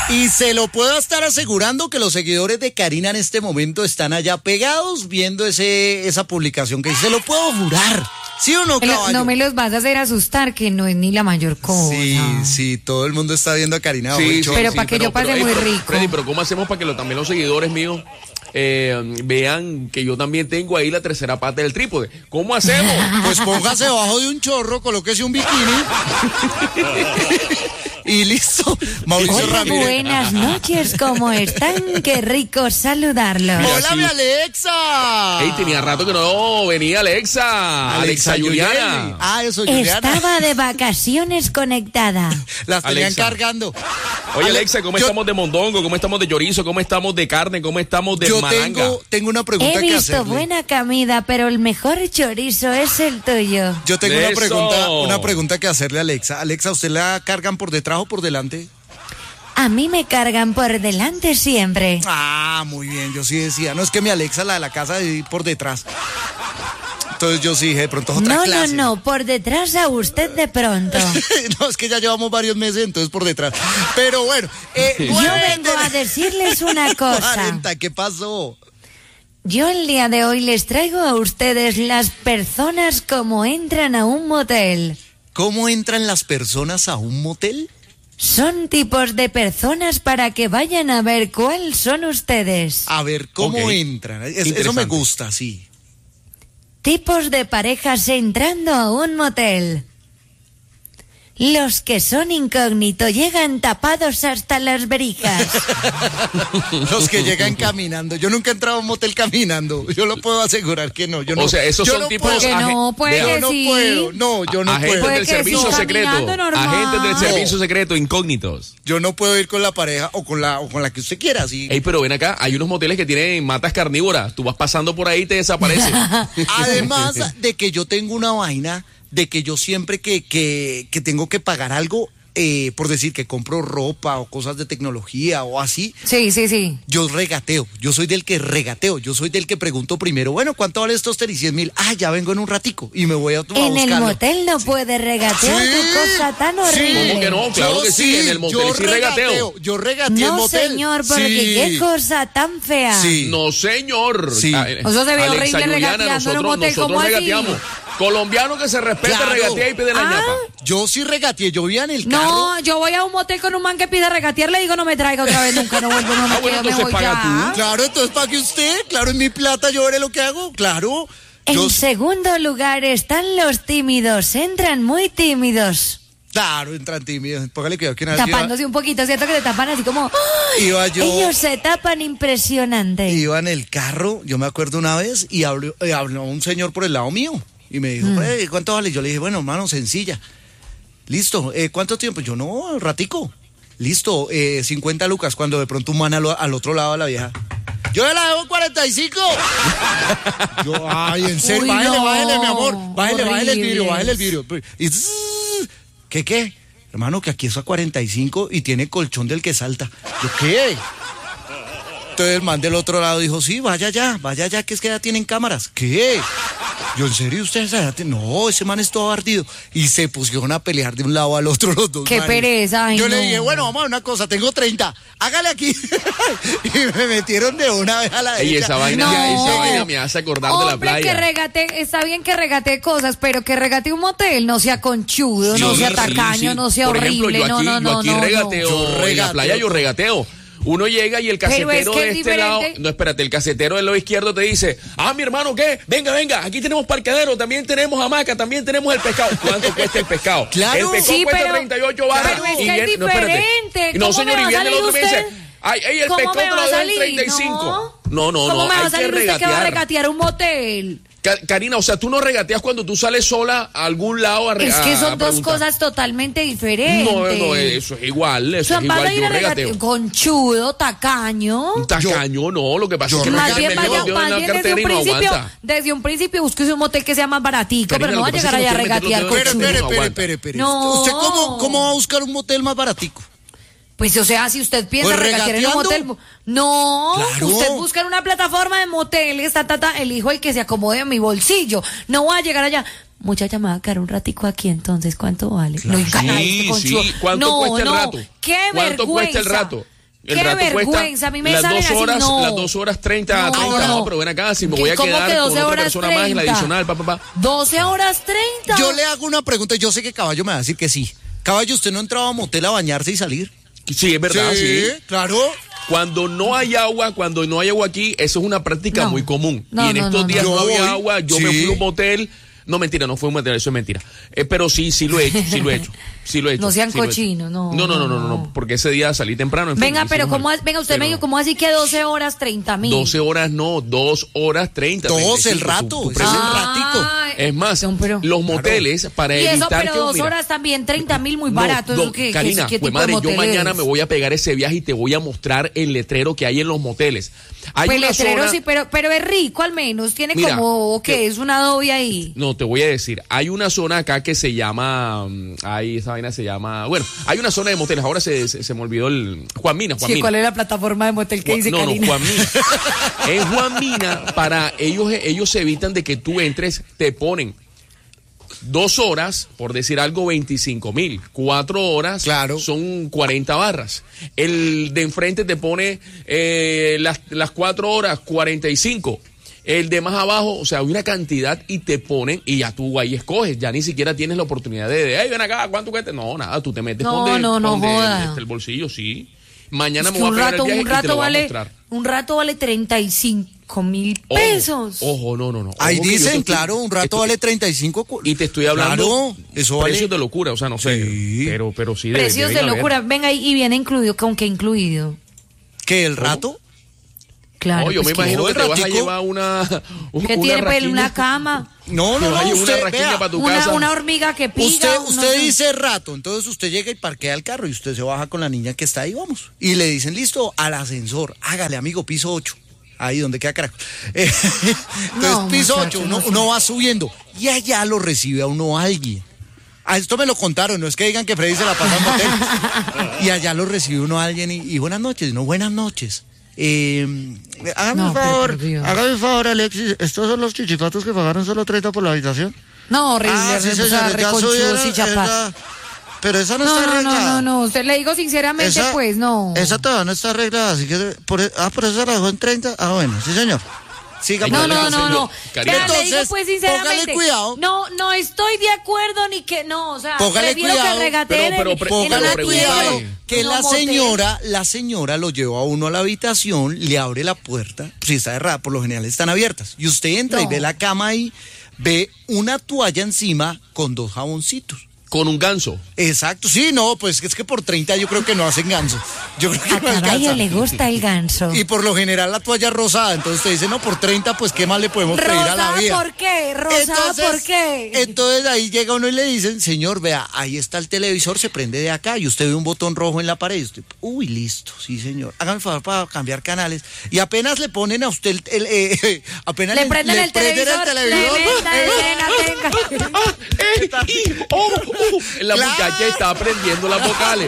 Y se lo puedo estar asegurando que los seguidores de Karina en este momento están allá pegados viendo esa publicación que se lo puedo jurar. ¿Sí o no, caballo? No me los vas a hacer asustar, que no es ni la mayor cosa. Sí, todo el mundo está viendo a Karina. Sí, pero para que yo pase muy rico. Freddy, pero ¿cómo hacemos para que también los seguidores míos vean que yo también tengo ahí la tercera pata del trípode? ¿Cómo hacemos? Pues póngase debajo de un chorro, colóquese un bikini y listo. Mauricio Hola, Ramírez. buenas noches, ¿cómo están? Qué rico saludarlos. Mira, ¡Hola, mi Alexa! Ey, tenía rato que no venía Alexa Juliana. Eso, Juliana. Estaba de vacaciones conectada. Las tenían Alexa. cargando. Oye, Alexa, ¿cómo estamos de mondongo? ¿Cómo estamos de chorizo? ¿Cómo estamos de carne? ¿Cómo estamos de malanga? Tengo una pregunta He que visto hacerle. buena comida, pero el mejor chorizo es el tuyo. Yo tengo Eso. una pregunta que hacerle a Alexa. Alexa, ¿usted la cargan por detrás o por delante? A mí me cargan por delante siempre. Ah, muy bien, yo sí decía. No, es que mi Alexa, la de la casa, de por detrás. Entonces yo sí dije, de pronto es otra clase. No, por detrás a usted de pronto. No, es que ya llevamos varios meses, entonces por detrás. Pero bueno. Yo vengo a decirles una cosa. 40, ¿qué pasó? Yo el día de hoy les traigo a ustedes las personas como entran a un motel. ¿Cómo entran las personas a un motel? Son tipos de personas para que vayan a ver cuáles son ustedes. A ver, ¿cómo Ok. entran? Eso me Interesante. gusta, sí. Tipos de parejas entrando a un motel. Los que son incógnitos llegan tapados hasta las verijas. Los que llegan caminando. Yo nunca he entrado a un motel caminando. Yo lo puedo asegurar que no. Yo no. O sea, esos yo son no tipos... puedo. Que no, puede Yo no sí. puedo. No, yo no agentes puedo. Puede del que servicio sí, secreto. caminando normal. Agentes del No. servicio secreto, incógnitos. Yo no puedo ir con la pareja o con la que usted quiera, sí. Ey, pero ven acá, hay unos moteles que tienen matas carnívoras. Tú vas pasando por ahí y te desapareces. Además de que yo tengo una vaina de que yo siempre que tengo que pagar algo, por decir que compro ropa o cosas de tecnología o así, Sí. yo regateo. Yo soy del que regateo. Yo soy del que pregunto primero, bueno, ¿cuánto vale estos tenis? 100,000. Ah, ya vengo en un ratico y me voy a buscarlo. En el motel no puede regatear, Sí, qué cosa tan sí. horrible. ¿Cómo que no? Claro que sí, en el motel yo sí regateo. Yo regateo el No, motel. señor, porque Sí. qué cosa tan fea. Sí. No, señor. Sí. Eso se ve horrible Juliana, regateando en un motel, ¿cómo así? regateamos. Colombiano que se respeta, Claro. regatea y pide la ñapa. Yo sí regateé, yo vivía en el carro. No, yo voy a un motel con un man que pide regatear, le digo no me traiga otra vez, nunca, no vuelvo, no me Ah, bueno, quedo, me entonces voy paga ya. Claro, entonces pague usted. Claro, en mi plata yo veré lo que hago. Claro. Yo- En segundo lugar están los tímidos, entran muy tímidos, Claro, entran tímidos. Póngale cuidado que una vez tapándose un poquito, siento que se tapan así como... ¡ay! Iba yo- Ellos se tapan impresionante. iba en el carro, yo me acuerdo una vez, y habló un señor por el lado mío. Y me dijo, ¿cuánto vale? Yo le dije, bueno, hermano, sencilla. Listo, ¿cuánto tiempo? Yo, no, ratico. Listo, 50 lucas. Cuando de pronto un man al otro lado de la vieja. Yo la debo 45. Yo, ay, en serio, Uy, bájele, no. bájele, mi amor. Bájele el vidrio, Horribles. bájele el vidrio. Y ¿qué? Hermano, que aquí es a 45 y tiene colchón del que salta. Yo, ¿qué? Entonces el man del otro lado dijo, sí, vaya ya, que es que ya tienen cámaras. ¿Qué? Yo, ¿en serio ustedes allá no, ese man es todo ardido. Y se pusieron a pelear de un lado al otro los dos Qué manes. pereza, ay, Yo le no. dije, bueno, vamos a una cosa, tengo 30, hágale aquí. Y me metieron de una vez a la Ey, derecha. esa vaina, No. esa vaina me hace acordar de la Hombre, que playa. regate, está bien que regate cosas, pero que regate un motel, no sea conchudo, no Sí, sea sí, tacaño, sí. no sea Por ejemplo, horrible, yo aquí, no. regateo, Yo en la regateo. playa yo regateo. Uno llega y el Pero es casetero que de es este lado, diferente. no, espérate, el casetero del lado izquierdo te dice, mi hermano, ¿qué? Venga, aquí tenemos parqueadero, también tenemos hamaca, también tenemos el pescado. ¿Cuánto cuesta el pescado? Claro. El pescado Sí, cuesta pero- 38 barras. pero es y que es viene- no, espérate. diferente. Y no, ¿Cómo señor, me y va a viene el otro y me salir dice, usted? el ¿Cómo pescado me te va lo a doy en salir? 35. No, ¿Cómo me va hay a salir que usted que va a regatear. regatear un motel? Karina, o sea, tú no regateas cuando tú sales sola a algún lado a Es que son dos preguntar. cosas totalmente diferentes. No, eso es igual, O eso sea, es van igual, a ir yo a regatear regateo. conchudo, tacaño. Un tacaño, no, lo que pasa yo es que Más me bien, metió en la más bien cartera y no aguanta. desde un principio busque un motel que sea más baratico, Karina, pero no lo va a que pasa llegar es que allá a no quiere meter regatear los dedos en el conchudo. culo. Espere. No. ¿Usted cómo va a buscar un motel más baratico? Pues, o sea, si usted piensa Pues regatear en un motel, regateando. no, Claro. usted busca en una plataforma de moteles, elijo el que se acomode a mi bolsillo. No va a llegar allá. Muchacha, me va a quedar un ratico aquí, entonces, ¿cuánto vale? Claro. No, y gana Sí, este conchudo. sí. ¿Cuánto No, cuesta el no, rato? qué ¿Cuánto vergüenza. cuesta el rato? El Qué rato vergüenza, cuesta a mí me las salen 2 así, horas, no. las 2 horas 30, no, pero ven acá, si me voy a ¿Cómo quedar que con 12 otra horas persona más en la 30? adicional, 12 horas 30. Yo le hago una pregunta, yo sé que Caballo me va a decir que sí. Caballo, ¿usted no entraba a motel a bañarse y salir? Sí, es verdad, sí. Claro. Cuando no hay agua aquí, eso es una práctica No. muy común. No, y en no, estos no, días no. no había Yo voy, agua, yo me sí. fui a un motel. No, mentira, no fue un motel, eso es mentira. Pero sí lo he hecho, sí lo he hecho. No sean sí lo he hecho. cochinos, no. No, porque ese día salí temprano. En fin, Venga, pero hicimos ¿cómo, algo. venga, usted me dijo, ¿cómo así que 12 horas 30.000? 12 horas no, 2 horas 30. 2 el 35, rato, tu ese es el precio. ratico. Es más, No, pero- los moteles para Y eso, evitar pero que... 2 mira, horas también, 30.000 muy no, barato. no, ¿Eso qué, Karina, qué pues tipo de madre, yo motel mañana es? me voy a pegar ese viaje y te voy a mostrar el letrero que hay en los moteles. Hay Pues una letrero zona... sí, pero es rico al menos. Tiene Mira, como, ¿qué? Es una Adobe ahí. No, te voy a decir, hay una zona acá que se llama, esa vaina se llama, bueno, hay una zona de moteles, ahora se me olvidó el, Juan Mina. Sí, ¿cuál es la plataforma de motel que dice Karina? Juan Mina. En Juan Mina, para ellos se evitan de que tú entres, te ponen 2 horas, por decir algo, 25.000. 4 horas, Claro. son 40 barras. El de enfrente te pone las 4 horas, 45. El de más abajo, o sea, hay una cantidad y te ponen, y ya tú ahí escoges, ya ni siquiera tienes la oportunidad hey, ven acá, ¿cuánto cuesta? No, nada, tú te metes No, con no joda. el bolsillo, sí. Mañana Es me que voy a pegar el viaje y te lo voy a vale, mostrar. un rato vale 35.000 pesos. Ojo, no. Ahí Ojo que yo dicen, te estoy- claro, un rato estoy- vale 35. Y te estoy hablando Claro, eso vale. precios de locura, o sea, no sé, Sí. pero sí. Precios de deben haber. locura. Venga, y viene incluido, ¿con qué incluido? ¿Qué, el rato? Claro. No, yo me pues, imagino no, que el te vas a ratico. llevar una ¿qué tiene pues, raquiña. una cama? No, Te vas a llevar una usted, raquiña vea, para tu casa. Una hormiga que pica. Usted dice rato, entonces usted llega y parquea el carro y usted se baja con la niña que está ahí, vamos. Y le dicen, listo, al ascensor, hágale amigo, piso 8. Ahí donde queda Caracol. Entonces, No, piso muchacho, 8, no sé. uno va subiendo y allá lo recibe a uno alguien. A esto me lo contaron, no es que digan que Freddy se la pasa en motel. Y allá lo recibe uno alguien y buenas noches, no, buenas noches. Hágame No, un pero favor, por Dios. hágame un favor, Alexis. ¿Estos son los chichipatos que pagaron solo 30 por la habitación? No, horrible, Sí, o sea, señor, ya reconchudos subieron y chapas. esa- Pero esa no, No, está arreglada. no. Usted le digo sinceramente, pues no. Esa todavía no está arreglada, así que... por eso la dejó en 30. Ah, bueno, sí, señor. Siga, No, pues. No. Karina. Vea, le digo Entonces, pues sinceramente. póngale cuidado. No estoy de acuerdo ni que no, o sea, Póngale prefiero cuidado, que regateen pero en Póngale una pregúntale. cuidado tienda, que en un la motel. señora lo lleva a uno a la habitación, le abre la puerta, si está cerrada, por lo general están abiertas, y usted entra y No. ve la cama ahí, ve una toalla encima con 2 jaboncitos. Con un ganso. Exacto, sí, no, pues es que por 30 yo creo que no hacen ganso. Yo creo que A no Caballo alcanza. le gusta el ganso. Y por lo general la toalla rosada, entonces usted dice, no, por 30, pues qué más le podemos pedir a la ¿Rosada vida. por qué? ¿Rosada por qué? Entonces ahí llega uno y le dicen, señor, vea, ahí está el televisor, se prende de acá y usted ve un botón rojo en la pared. Y usted, uy, listo, sí, señor. Hágame el favor para cambiar canales. Y apenas le ponen a usted apenas Le prenden el televisor. La Claro. muchacha está aprendiendo las vocales.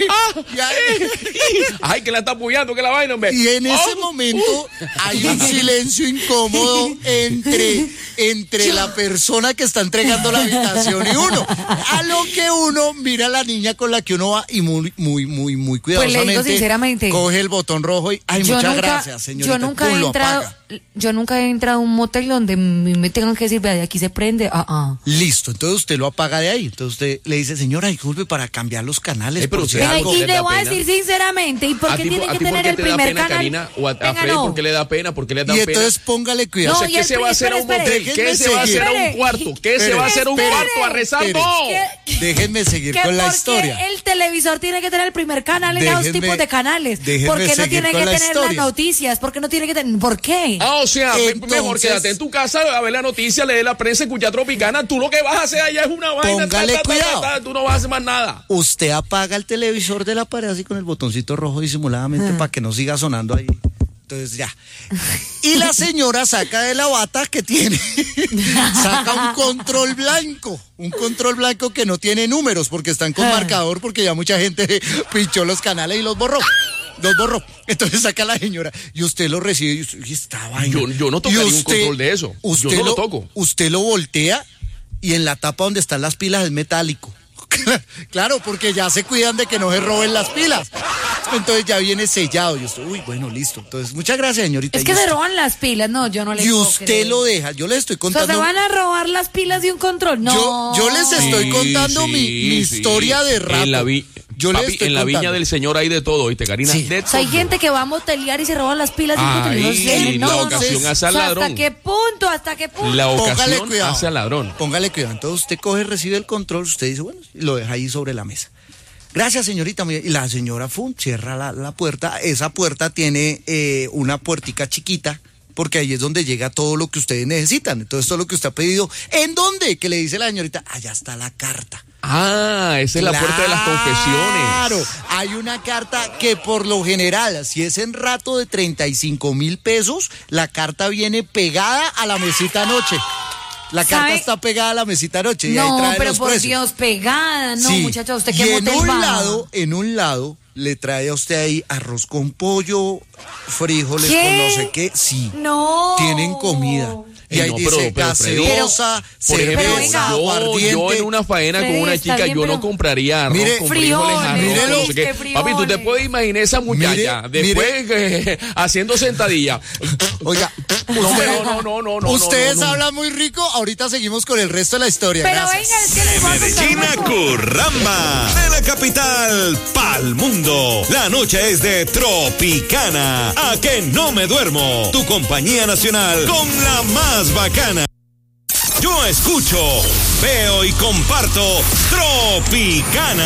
Ay, que la está apoyando, que la vaina, hombre. Y en ese Oh. momento hay un silencio incómodo entre la persona que está entregando la habitación y uno. A lo que uno mira a la niña con la que uno va y muy cuidadosamente Pues le digo sinceramente, coge el botón rojo y ay, muchas gracias, señorita. Yo nunca Pum, he lo entrado, apaga. yo nunca he entrado a un motel donde me tengan que decir, vea, de aquí se prende. Listo, entonces usted lo apaga de ahí. Entonces usted le dice, señora, disculpe para cambiar los canales. Pero por si usted Venga, algo. y ¿le le da voy a pena? decir sinceramente, ¿y por ¿A qué ti tiene por que tener qué el te da primer pena, canal? Karina? ¿O a Venga, Freddy no. por qué le da pena? ¿Por qué le da Y pena? entonces póngale cuidado. No, O sea, y ¿qué el se va a hacer a un espere, motel? espere. ¿Qué se va a hacer a un Espere. cuarto? ¿Qué se va a hacer a un Espere. cuarto a rezar? Espere. No. Déjenme seguir Que con la porque historia. el televisor tiene que tener el primer canal en esos Déjenme- tipos de canales. déjenme ¿Por qué no seguir tiene con que la tener las historia. noticias? ¿Por qué no tiene que tener? ¿Por qué? Ah, o sea, mejor Entonces- quédate en tu casa a ver la noticia, leer la prensa, escuchar Tropicana. Tú lo que vas a hacer allá es una vaina. Póngale cuidado. Tú no vas a hacer más nada. Usted apaga el televisor de la pared así con el botoncito rojo disimuladamente para que no siga sonando ahí. Entonces ya. Y la señora saca de la bata que tiene, saca un control blanco que no tiene números porque están con marcador porque ya mucha gente pinchó los canales y los borró. Entonces saca la señora y usted lo recibe y usted, "Uy, esta vaina". Yo no tocaría Y un control de eso. Yo no lo toco. Usted lo voltea y en la tapa donde están las pilas es metálico. Claro, porque ya se cuidan de que no se roben las pilas. Entonces ya viene sellado. Yo estoy, bueno, listo. Entonces, muchas gracias, señorita. Es que se roban las pilas, no, yo no le Y puedo usted creer. lo deja, yo les estoy O sea, contando. ¿se van a robar las pilas de un control? No. Yo les estoy contando mi historia de rato. En la, Papi, en la viña del Señor hay de todo, ¿viste, Karina? Sí. De O sea, hay todo. gente que va a motelear y se roban las pilas de un control. Ay, No sé, la no, ocasión no. hace al O sea, ladrón. ¿hasta qué punto? ¿Hasta qué punto? La Póngale ocasión cuidado. hace al ladrón. Póngale cuidado. Entonces usted coge, recibe el control, usted dice, bueno, y lo deja ahí sobre la mesa. Gracias, señorita. Y la señora cierra la puerta. Esa puerta tiene una puertica chiquita, porque ahí es donde llega todo lo que ustedes necesitan. Entonces, todo lo que usted ha pedido. ¿En dónde? Que le dice la señorita, allá está la carta. Ah, esa es la puerta de las confesiones. Claro, hay una carta que por lo general, si es en rato de 35,000 pesos, la carta viene pegada a la mesita anoche. La carta ¿Sabe? está pegada a la mesita anoche y ahí No, trae pero los por precios. Dios, pegada. No, Sí. muchacha, ¿usted y qué en motel un va? lado, le trae a usted ahí arroz con pollo, frijoles ¿Qué? con no sé qué. Sí. No. Tienen comida. Y ahí no, dice pero, Freddy, gaseosa, por ejemplo, cerveza, yo aguardiente. en una faena con Freddy, una está chica, bien, yo pero- no compraría arroz Mire, con frijoles, frijoles, arroz, mírelo. no sé qué. Frijoles. Papi, tú te puedes imaginar esa muchacha Mire, después haciendo sentadilla. Oiga, No. ustedes no. hablan muy rico, ahorita seguimos con el resto de la historia. Pero Gracias. venga, es que les voy a contar Medellín una a cosa. Curramba, de la capital pa'l mundo. La noche es de Tropicana. A que no me duermo. Tu compañía nacional con la más bacana. Yo escucho, veo y comparto Tropicana.